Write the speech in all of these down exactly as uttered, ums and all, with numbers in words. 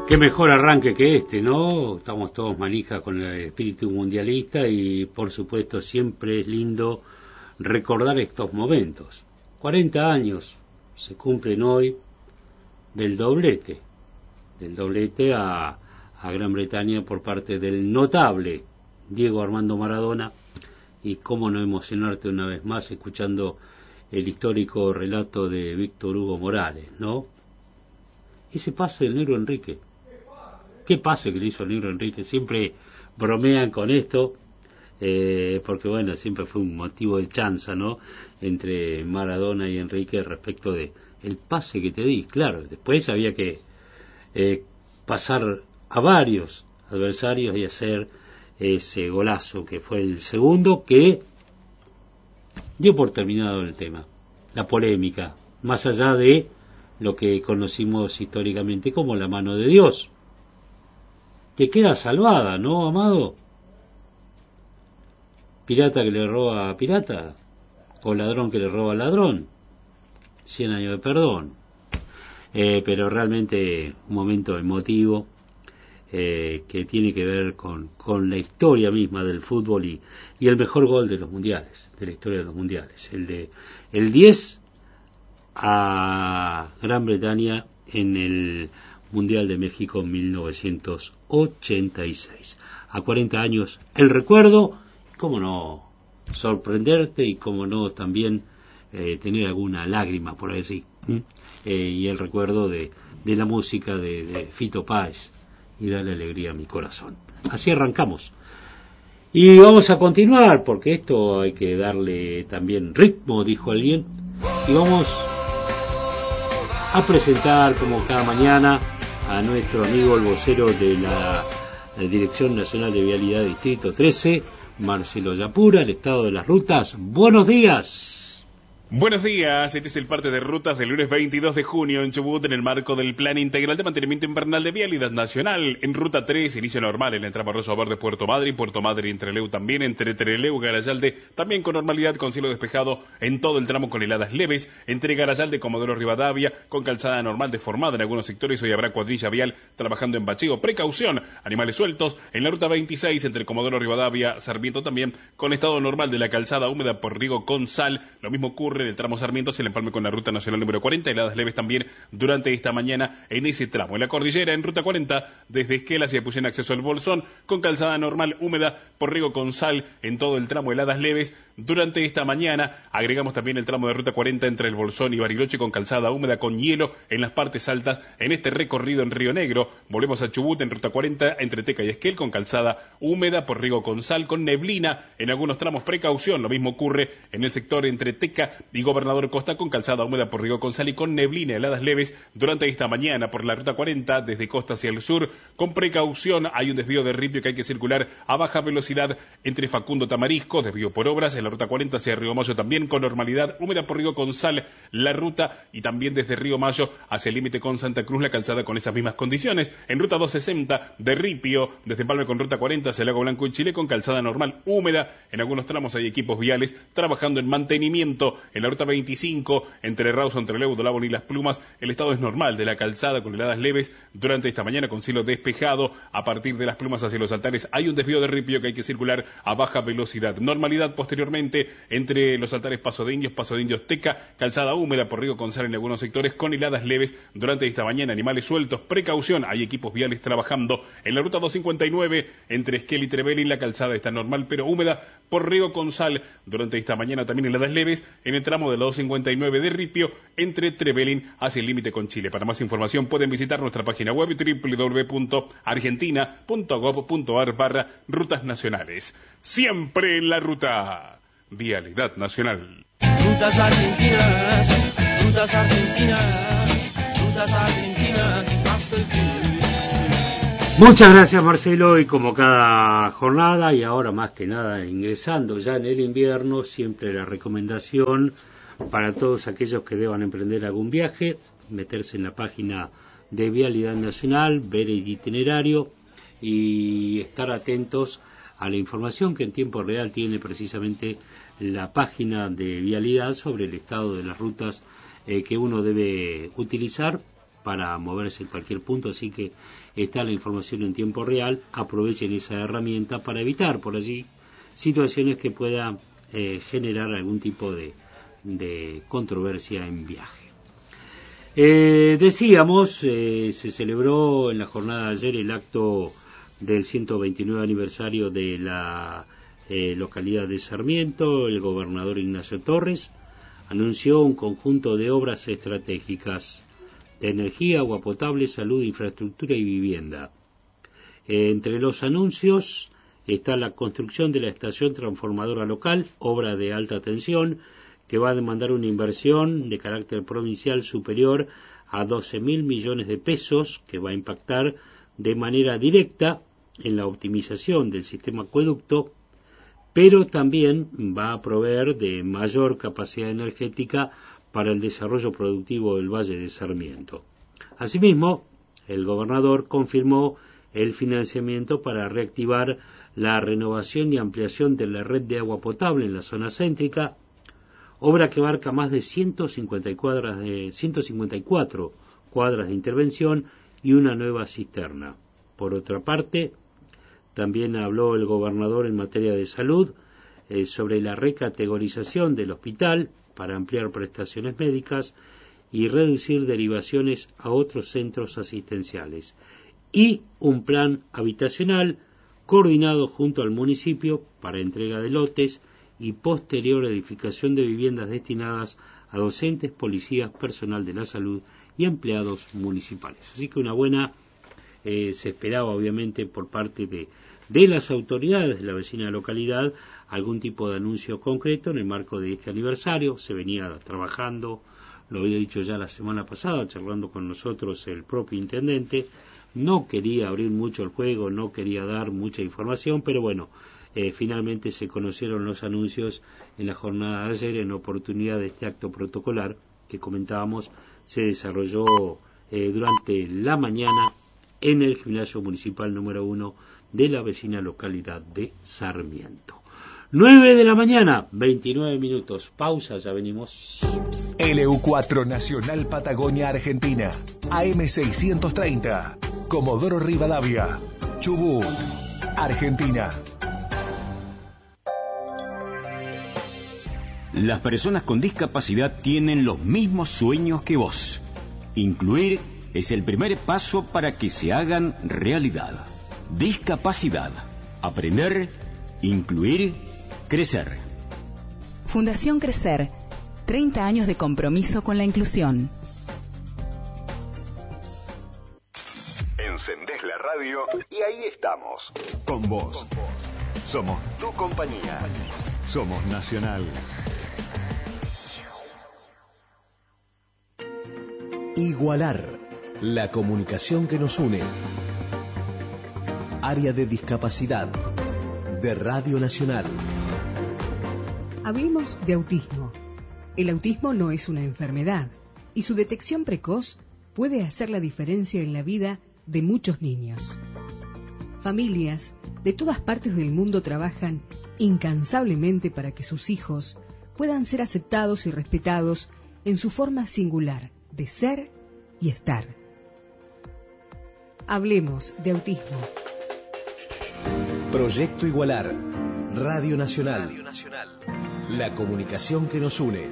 Qué mejor arranque que este, ¿no? Estamos todos manija con el espíritu mundialista y, por supuesto, siempre es lindo recordar estos momentos. cuarenta años se cumplen hoy del doblete, del doblete a, a Gran Bretaña por parte del notable Diego Armando Maradona, y cómo no emocionarte una vez más escuchando el histórico relato de Víctor Hugo Morales, ¿no? Ese pase del negro Enrique. ¿Qué pase que le hizo el negro Enrique? Siempre bromean con esto, eh, porque bueno, siempre fue un motivo de chanza, ¿no? Entre Maradona y Enrique respecto de el pase que te di. Claro, después había que eh, pasar a varios adversarios y hacer ese golazo que fue el segundo, que dio por terminado el tema, la polémica, más allá de lo que conocimos históricamente como la mano de Dios, que queda salvada, ¿no, Amado? Pirata que le roba a pirata, o ladrón que le roba a ladrón, cien años de perdón. Eh, pero realmente un momento emotivo, eh, que tiene que ver con, con la historia misma del fútbol y, y el mejor gol de los mundiales, de la historia de los mundiales, el de el diez a Gran Bretaña en el Mundial de México mil novecientos ochenta y seis. A cuarenta años el recuerdo, cómo no sorprenderte y cómo no también eh, tener alguna lágrima por así, ¿Mm? eh, y el recuerdo de, de la música de, de Fito Páez y darle alegría a mi corazón. Así arrancamos. Y vamos a continuar, porque esto hay que darle también ritmo, dijo alguien, y vamos a presentar como cada mañana a nuestro amigo el vocero de la, la Dirección Nacional de Vialidad Distrito trece, Marcelo Yapura, el estado de las rutas. Buenos días. Buenos días, este es el parte de rutas del lunes veintidós de junio en Chubut en el marco del Plan Integral de Mantenimiento Invernal de Vialidad Nacional. En Ruta tres, inicio normal en la entrada Rosso Verde Puerto Madre y Puerto Madre y Trelew también, entre Trelew y Garayalde también con normalidad con cielo despejado en todo el tramo con heladas leves, entre Garayalde y Comodoro Rivadavia con calzada normal deformada en algunos sectores. Hoy habrá cuadrilla vial trabajando en bacheo. Precaución, animales sueltos en la Ruta veintiséis entre Comodoro Rivadavia, Sarmiento también con estado normal de la calzada húmeda por riego con sal. Lo mismo ocurre en el tramo Sarmiento, se le empalme con la ruta nacional número cuarenta, heladas leves también durante esta mañana en ese tramo. En la cordillera, en ruta cuarenta, desde Esquel hacia Puyén acceso al Bolsón, con calzada normal húmeda por riego con sal en todo el tramo, heladas leves durante esta mañana. Agregamos también el tramo de ruta cuarenta entre el Bolsón y Bariloche con calzada húmeda con hielo en las partes altas en este recorrido en Río Negro. Volvemos a Chubut en ruta cuarenta entre Teca y Esquel con calzada húmeda por riego con sal, con neblina en algunos tramos. Precaución, lo mismo ocurre en el sector entre Teca y Gobernador Costa con calzada húmeda por riego con sal y con neblina, heladas leves durante esta mañana. Por la ruta cuarenta desde Costa hacia el sur, con precaución, hay un desvío de ripio que hay que circular a baja velocidad entre Facundo Tamarisco, desvío por obras. En la ruta cuarenta hacia Río Mayo también con normalidad, húmeda por riego con sal la ruta, y también desde Río Mayo hacia el límite con Santa Cruz la calzada con esas mismas condiciones. En ruta doscientos sesenta de ripio desde Empalme con ruta cuarenta hacia Lago Blanco y Chile con calzada normal húmeda. En algunos tramos hay equipos viales trabajando en mantenimiento. En la ruta veinticinco entre Rawson, Trelew, Dolabón y Las Plumas el estado es normal de la calzada con heladas leves durante esta mañana con cielo despejado. A partir de Las Plumas hacia los Altares hay un desvío de ripio que hay que circular a baja velocidad. Normalidad posteriormente entre los Altares, Paso de Indios, Paso de Indios Teca, calzada húmeda por riego con sal en algunos sectores con heladas leves durante esta mañana. Animales sueltos, precaución, hay equipos viales trabajando. En la ruta doscientos cincuenta y nueve entre Esquel y Trevelin la calzada está normal pero húmeda por riego con sal durante esta mañana. También heladas leves en el tramo de la doscientos cincuenta y nueve de ripio entre Trevelin hacia el límite con Chile. Para más información pueden visitar nuestra página web doble u doble u doble u punto argentina punto gob punto ar barra rutas nacionales. Siempre en la ruta. Vialidad Nacional. Rutas argentinas, rutas argentinas, rutas argentinas hasta el fin. Muchas gracias, Marcelo, y como cada jornada y ahora más que nada ingresando ya en el invierno, siempre la recomendación para todos aquellos que deban emprender algún viaje, meterse en la página de Vialidad Nacional, ver el itinerario y estar atentos a la información que en tiempo real tiene precisamente la página de Vialidad sobre el estado de las rutas eh, que uno debe utilizar para moverse en cualquier punto, así que está la información en tiempo real. Aprovechen esa herramienta para evitar por allí situaciones que puedan eh, generar algún tipo de, de controversia en viaje. Eh, decíamos, eh, se celebró en la jornada de ayer el acto del ciento veintinueve aniversario de la eh, localidad de Sarmiento. El gobernador Ignacio Torres anunció un conjunto de obras estratégicas de energía, agua potable, salud, infraestructura y vivienda. Eh, entre los anuncios está la construcción de la estación transformadora local, obra de alta tensión, que va a demandar una inversión de carácter provincial superior a doce mil millones de pesos, que va a impactar de manera directa en la optimización del sistema acueducto, pero también va a proveer de mayor capacidad energética para el desarrollo productivo del Valle de Sarmiento. Asimismo, el gobernador confirmó el financiamiento para reactivar la renovación y ampliación de la red de agua potable en la zona céntrica, obra que abarca más de ciento cincuenta y cuadras de, ciento cincuenta y cuatro cuadras de intervención y una nueva cisterna. Por otra parte, también habló el gobernador en materia de salud eh, sobre la recategorización del hospital para ampliar prestaciones médicas y reducir derivaciones a otros centros asistenciales, y un plan habitacional coordinado junto al municipio para entrega de lotes y posterior edificación de viviendas destinadas a docentes, policías, personal de la salud y empleados municipales. Así que una buena, eh, se esperaba obviamente por parte de, de las autoridades de la vecina localidad algún tipo de anuncio concreto en el marco de este aniversario. Se venía trabajando, lo había dicho ya la semana pasada, charlando con nosotros el propio intendente. No quería abrir mucho el juego, no quería dar mucha información, pero bueno, eh, finalmente se conocieron los anuncios en la jornada de ayer en oportunidad de este acto protocolar que comentábamos, se desarrolló eh, durante la mañana en el gimnasio municipal número uno de la vecina localidad de Sarmiento. nueve de la mañana, veintinueve minutos. Pausa, ya venimos. L U cuatro Nacional Patagonia Argentina. A M seiscientos treinta. Comodoro Rivadavia. Chubut, Argentina. Las personas con discapacidad tienen los mismos sueños que vos. Incluir es el primer paso para que se hagan realidad. Discapacidad. Aprender, incluir, crecer. Fundación Crecer. treinta años de compromiso con la inclusión. Encendés la radio y ahí estamos. Con vos. Somos tu compañía. Somos Nacional. Igualar. La comunicación que nos une. Área de discapacidad de Radio Nacional. Hablemos de autismo. El autismo no es una enfermedad y su detección precoz puede hacer la diferencia en la vida de muchos niños. Familias de todas partes del mundo trabajan incansablemente para que sus hijos puedan ser aceptados y respetados en su forma singular de ser y estar. Hablemos de autismo. Proyecto Igualar. Radio Nacional. Radio Nacional. La comunicación que nos une.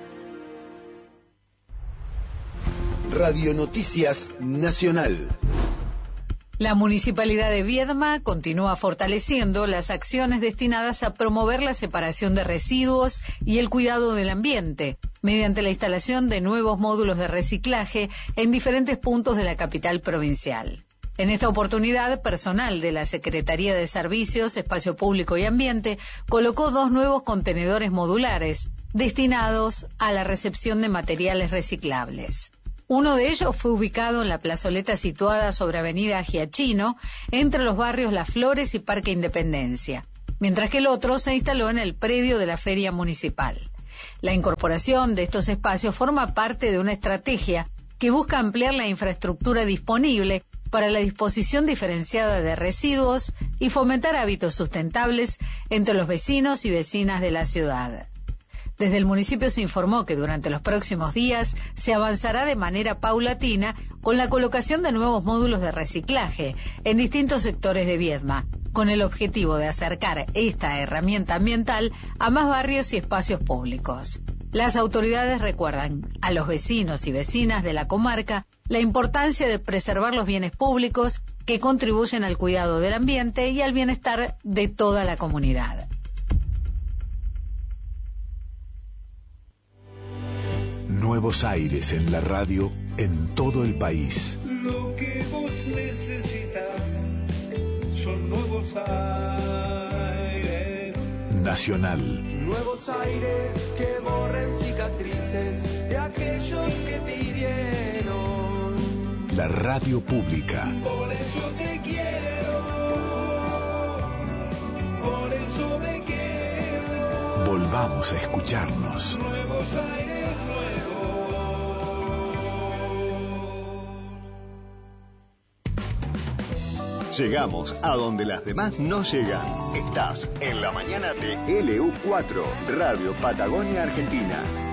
Radio Noticias Nacional. La Municipalidad de Viedma continúa fortaleciendo las acciones destinadas a promover la separación de residuos y el cuidado del ambiente, mediante la instalación de nuevos módulos de reciclaje en diferentes puntos de la capital provincial. En esta oportunidad, personal de la Secretaría de Servicios, Espacio Público y Ambiente colocó dos nuevos contenedores modulares destinados a la recepción de materiales reciclables. Uno de ellos fue ubicado en la plazoleta situada sobre Avenida Giachino, entre los barrios Las Flores y Parque Independencia, mientras que el otro se instaló en el predio de la Feria Municipal. La incorporación de estos espacios forma parte de una estrategia que busca ampliar la infraestructura disponible para la disposición diferenciada de residuos y fomentar hábitos sustentables entre los vecinos y vecinas de la ciudad. Desde el municipio se informó que durante los próximos días se avanzará de manera paulatina con la colocación de nuevos módulos de reciclaje en distintos sectores de Viedma, con el objetivo de acercar esta herramienta ambiental a más barrios y espacios públicos. Las autoridades recuerdan a los vecinos y vecinas de la comarca la importancia de preservar los bienes públicos que contribuyen al cuidado del ambiente y al bienestar de toda la comunidad. Nuevos aires en la radio en todo el país. Lo que vos necesitas son nuevos aires. Nacional. Nuevos aires que borren cicatrices de aquellos que te hirieron. La radio pública. Por eso te quiero. Por eso me quiero. Volvamos a escucharnos. Nuevos aires. Llegamos a donde las demás no llegan. Estás en la mañana de L U cuatro, Radio Patagonia Argentina.